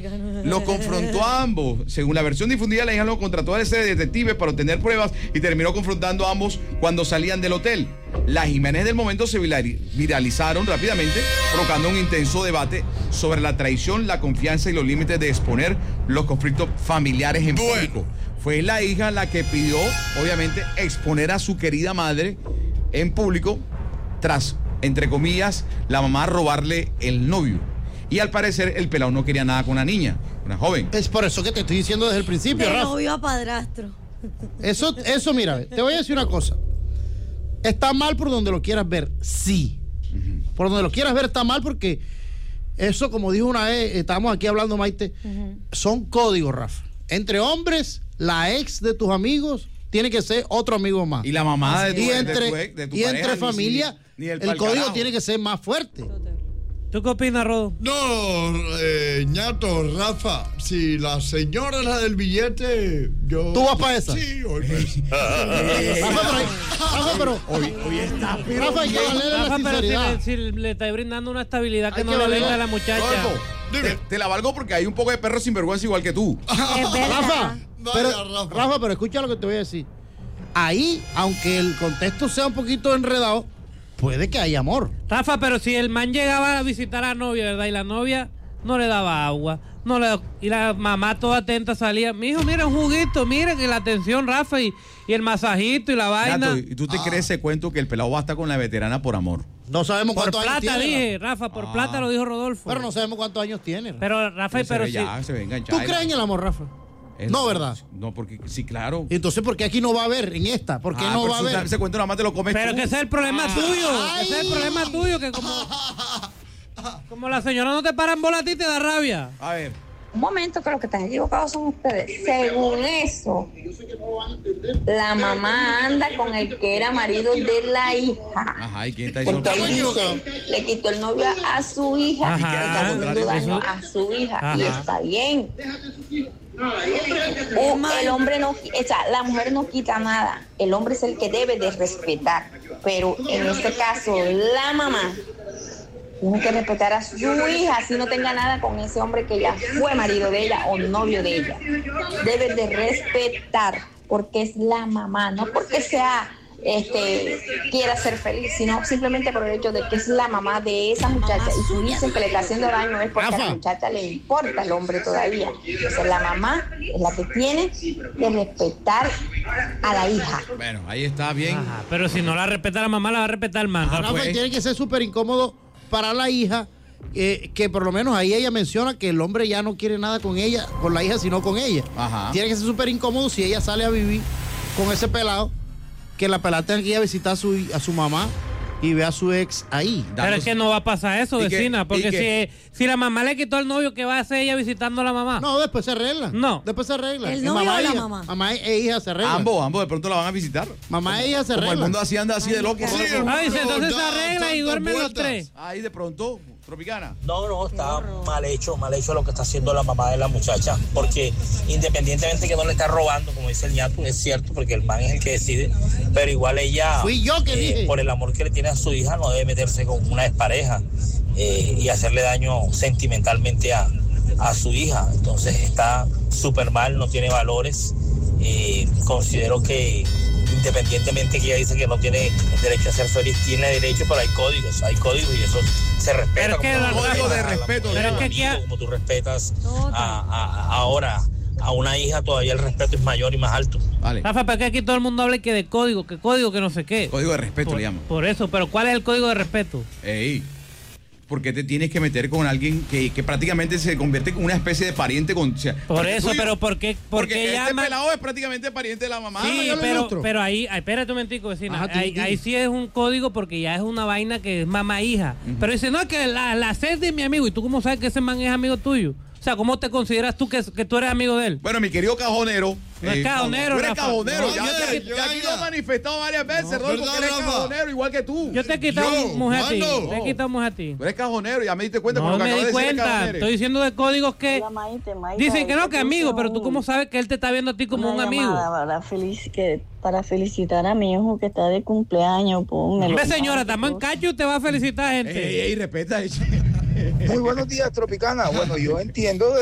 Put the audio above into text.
lo confrontó a ambos. Según la versión difundida, la hija lo contrató a ese detective para obtener pruebas y terminó confrontando a ambos cuando salían del hotel. Las imágenes del momento se viralizaron rápidamente, provocando un intenso debate sobre la traición, la confianza y los límites de exponer los conflictos familiares en público. Fue la hija la que pidió, obviamente, exponer a su querida madre en público tras, entre comillas, la mamá robarle el novio. Y al parecer el pelado no quería nada con una niña, una joven. Es por eso que te estoy diciendo desde el principio, De Rafa. novio a padrastro. Eso, mira, te voy a decir una cosa. Está mal por donde lo quieras ver, sí. Por donde lo quieras ver está mal porque eso, como dijo una vez, estábamos aquí hablando, Maite, son códigos, Rafa. Entre hombres, la ex de tus amigos tiene que ser otro amigo más. Y la mamá de tu, y entre, de tu y pareja, entre familia, ni el código carajo. tiene que ser más fuerte. ¿Tú qué opinas, Rodo? No, ñato, Rafa, si la señora es la del billete, yo... ¿Tú vas para esa? Sí, hoy pues. Rafa, pero Hoy está... Rafa, hay que valerle la Rafa, pero sinceridad. si le está brindando una estabilidad que Hay no que le valer- brinda a la muchacha. Rodolfo, te la valgo porque hay un poco de perro sinvergüenza igual que tú. Es verdad. Rafa, Vaya, Rafa, pero escucha lo que te voy a decir. Ahí, aunque el contexto sea un poquito enredado, puede que haya amor. Rafa, pero si el man llegaba a visitar a la novia, ¿verdad? Y la novia no le daba agua, y la mamá toda atenta salía, mijo, mira un juguito, mira que la atención, Rafa, y el masajito y la vaina. Gato, ¿y tú te crees ese cuento que el pelado va a estar con la veterana por amor? No sabemos Por cuántos años plata, tiene. dije, Rafa, por plata lo dijo Rodolfo. Pero no sabemos cuántos años tiene. Rafa. Pero, Rafa, pero sí. Se ve enganchado. ¿Tú crees en el amor, Rafa? No, ¿verdad? No, porque sí, claro. Entonces, ¿por qué aquí no va a haber en esta? ¿Por qué no va a haber? Ese cuento nada más te lo comes Pero tú. que ese es el problema tuyo. Ay. Ese es el problema tuyo, que como la señora no te para en bola a ti, te da rabia. A ver. Un momento, que los que están equivocados son ustedes. Según eso, la mamá anda con el que era marido de la hija. Ajá, ¿y quién está diciendo? Porque ahí dice, le quitó el novio a su hija, Ajá. le está haciendo daño a su hija. Ajá. Y está bien. El hombre no, o sea, la mujer no quita nada. El hombre es el que debe de respetar. Pero en este caso, la mamá tiene que respetar a su hija, así no tenga nada con ese hombre que ya fue marido de ella o novio de ella. Debe de respetar, porque es la mamá, no porque quiera ser feliz, sino simplemente por el hecho de que es la mamá de esa muchacha, y si dicen que le está haciendo daño es porque a la muchacha le importa el hombre todavía. Entonces la mamá es la que tiene que respetar a la hija. Bueno, ahí está bien. Ajá, pero si no la respeta la mamá, la va a respetar el man. Rafa, tiene que ser súper incómodo para la hija, que por lo menos ahí ella menciona que el hombre ya no quiere nada con ella, con la hija, sino con ella. Ajá. Tiene que ser súper incómodo si ella sale a vivir con ese pelado, que la pelada tenga que ir a visitar a su mamá y ve a su ex ahí. Pero es que no va a pasar eso, ¿Y qué? vecina, ¿Y porque qué? si la mamá le quitó el novio, ¿qué va a hacer ella visitando a la mamá? No, después se arregla. No. Después se arregla. ¿El novio o la hija, mamá? Mamá e hija se arreglan. Ambos de pronto la van a visitar. Mamá e hija se Como el arreglan. mundo así anda así de loco. Sí, Rodolfo. Ah, dice, entonces se da arregla y tantas duermen los vueltas. tres. Ahí de pronto, Tropicana. No, está mal hecho lo que está haciendo la mamá de la muchacha, porque independientemente que no le está robando, como dice el ñato, es cierto, porque el man es el que decide, pero igual ella, Fui yo que dije. por el amor que le tiene a su hija, no debe meterse con una expareja y hacerle daño sentimentalmente a su hija. Entonces está súper mal, no tiene valores. Considero que independientemente que ella dice que no tiene derecho a ser feliz, tiene derecho, pero hay códigos y eso se respeta. Pero es que como la- tú código de respetas a la respeto, mujer, pero es que amigo, aquí- como tú respetas ahora a una hija, todavía el respeto es mayor y más alto. Vale. Rafa, ¿para qué aquí todo el mundo habla que de código, que no sé qué? Código de respeto le llaman. Por eso, pero ¿cuál es el código de respeto? Ey. ¿Por qué te tienes que meter con alguien que prácticamente se convierte en una especie de pariente con... O sea, Por porque eso, tú- pero ¿por qué Porque este llaman? pelado es prácticamente pariente de la mamá. Sí, yo lo ilustro. pero ahí, espérate un momentico, vecina. Ajá, Ahí sí es un código porque ya es una vaina que es mamá-hija. Pero dice, no, que la sed de mi amigo. ¿Y tú cómo sabes que ese man es amigo tuyo? O sea, ¿cómo te consideras tú que tú eres amigo de él? Bueno, mi querido cajonero. No es cajonero, Tú eres Rafa. cajonero. No, ya ya, aquí ya. lo he manifestado varias veces, No, Rodolfo, ¿verdad, que eres Rafa? cajonero igual que tú. Yo te he quitado Yo, mujer a ti. ¿cuándo? Te he quitado mujer a ti. Tú eres cajonero, ya me diste cuenta No con lo que me acabo di de decir. cuenta. Estoy diciendo de códigos que Hola, Maite, dicen que no, que amigo, pero tú cómo sabes que él te está viendo a ti como un amigo. Para felicitar a mi hijo que está de cumpleaños. Hombre, señora, estamos en cacho y usted va a felicitar gente. Ey, respeta eso. Muy buenos días, Tropicana. Bueno, yo entiendo